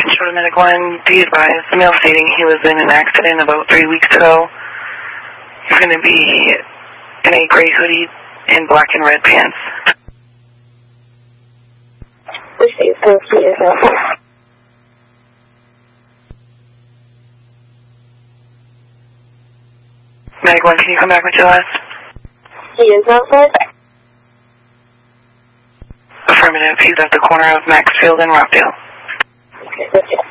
Short of Medical 1, be advised, the male stating he was in an accident about 3 weeks ago. He's going to be in a gray hoodie and black and red pants. Medic 1, can you come back with your last? He is outside? Affirmative. He's at the corner of Maxfield and Rockdale. Okay, that's it.